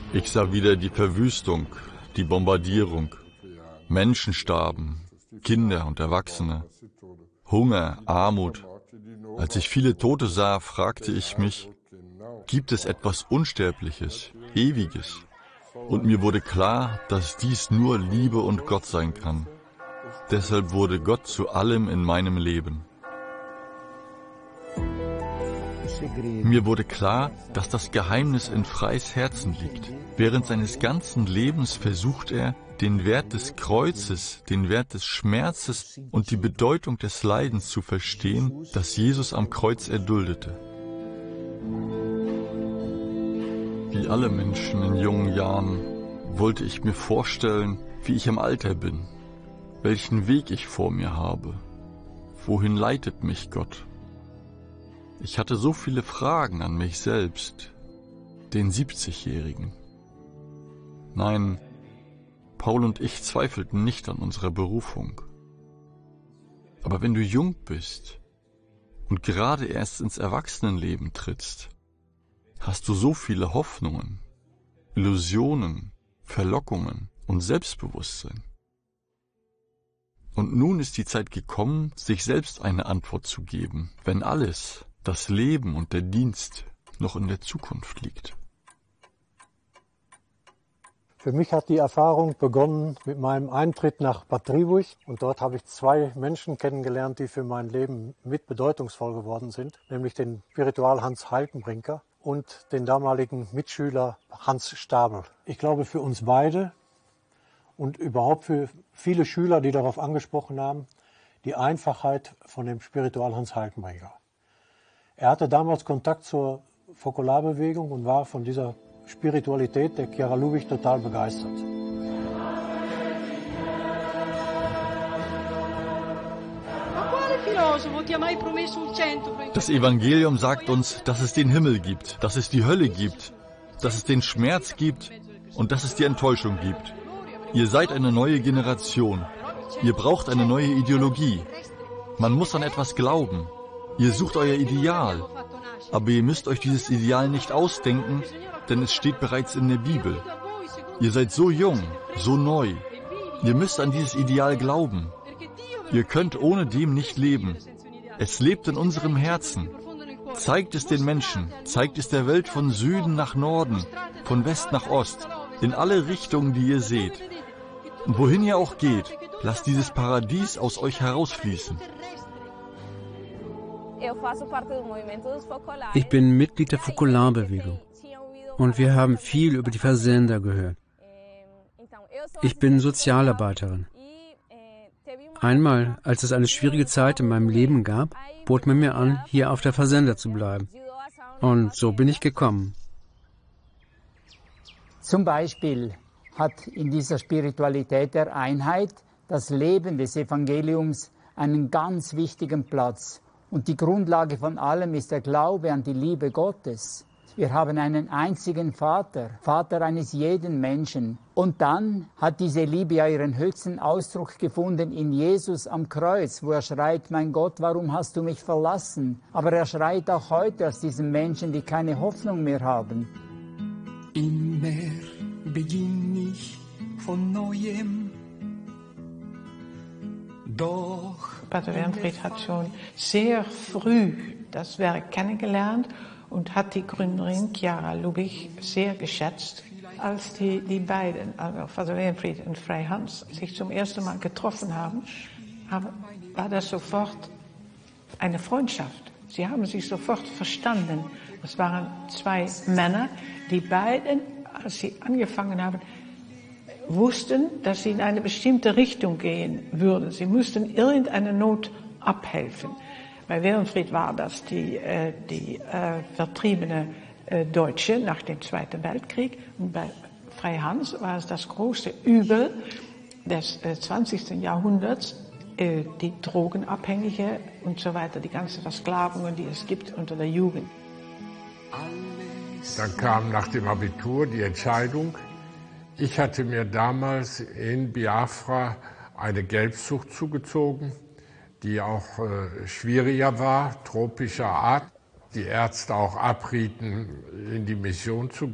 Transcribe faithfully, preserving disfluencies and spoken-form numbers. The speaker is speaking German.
Ich sah wieder die Verwüstung, die Bombardierung. Menschen starben, Kinder und Erwachsene. Hunger, Armut. Als ich viele Tote sah, fragte ich mich, gibt es etwas Unsterbliches, Ewiges? Und mir wurde klar, dass dies nur Liebe und Gott sein kann. Deshalb wurde Gott zu allem in meinem Leben. Mir wurde klar, dass das Geheimnis in Freys Herzen liegt. Während seines ganzen Lebens versucht er, den Wert des Kreuzes, den Wert des Schmerzes und die Bedeutung des Leidens zu verstehen, das Jesus am Kreuz erduldete. Wie alle Menschen in jungen Jahren wollte ich mir vorstellen, wie ich im Alter bin, welchen Weg ich vor mir habe, wohin leitet mich Gott. Ich hatte so viele Fragen an mich selbst, den siebzigjährigen. Nein, Paul und ich zweifelten nicht an unserer Berufung. Aber wenn du jung bist und gerade erst ins Erwachsenenleben trittst, hast du so viele Hoffnungen, Illusionen, Verlockungen und Selbstbewusstsein. Und nun ist die Zeit gekommen, sich selbst eine Antwort zu geben, wenn alles, das Leben und der Dienst, noch in der Zukunft liegt. Für mich hat die Erfahrung begonnen mit meinem Eintritt nach Bad Driburg. Und dort habe ich zwei Menschen kennengelernt, die für mein Leben mit bedeutungsvoll geworden sind. Nämlich den Spiritual Hans Haltenbrinker und den damaligen Mitschüler Hans Stabel. Ich glaube, für uns beide und überhaupt für viele Schüler, die darauf angesprochen haben, die Einfachheit von dem Spiritual Hans Haltenbrinker. Er hatte damals Kontakt zur Fokularbewegung und war von dieser Spiritualität der Chiara Lubich total begeistert. Das Evangelium sagt uns, dass es den Himmel gibt, dass es die Hölle gibt, dass es den Schmerz gibt und dass es die Enttäuschung gibt. Ihr seid eine neue Generation. Ihr braucht eine neue Ideologie. Man muss an etwas glauben. Ihr sucht euer Ideal. Aber ihr müsst euch dieses Ideal nicht ausdenken, denn es steht bereits in der Bibel. Ihr seid so jung, so neu. Ihr müsst an dieses Ideal glauben. Ihr könnt ohne dem nicht leben. Es lebt in unserem Herzen. Zeigt es den Menschen, zeigt es der Welt von Süden nach Norden, von West nach Ost, in alle Richtungen, die ihr seht. Und wohin ihr auch geht, lasst dieses Paradies aus euch herausfließen. Ich bin Mitglied der Fokularbewegung und wir haben viel über die Versender gehört. Ich bin Sozialarbeiterin. Einmal, als es eine schwierige Zeit in meinem Leben gab, bot man mir an, hier auf der Versender zu bleiben. Und so bin ich gekommen. Zum Beispiel hat in dieser Spiritualität der Einheit das Leben des Evangeliums einen ganz wichtigen Platz. Und die Grundlage von allem ist der Glaube an die Liebe Gottes. Wir haben einen einzigen Vater, Vater eines jeden Menschen. Und dann hat diese Liebe ja ihren höchsten Ausdruck gefunden in Jesus am Kreuz, wo er schreit, mein Gott, warum hast du mich verlassen? Aber er schreit auch heute aus diesen Menschen, die keine Hoffnung mehr haben. Immer beginn ich von Neuem, doch Pater Wernfried hat schon sehr früh das Werk kennengelernt und hat die Gründerin Chiara Lubich sehr geschätzt. Als die, die beiden, also Pater Wernfried und Frei Hans, sich zum ersten Mal getroffen haben, haben, war das sofort eine Freundschaft. Sie haben sich sofort verstanden. Es waren zwei Männer, die beiden, als sie angefangen haben, wussten, dass sie in eine bestimmte Richtung gehen würden. Sie mussten irgendeine Not abhelfen. Bei Wernfried war das die, äh, die äh, vertriebene äh, Deutsche nach dem Zweiten Weltkrieg. Und bei Frei Hans war es das große Übel des äh, zwanzigsten Jahrhunderts, äh, die Drogenabhängige und so weiter, die ganzen Versklavungen, die es gibt unter der Jugend. Dann kam nach dem Abitur die Entscheidung. Ich hatte mir damals in Biafra eine Gelbsucht zugezogen, die auch äh, schwieriger war, tropischer Art. Die Ärzte auch abrieten, in die Mission zu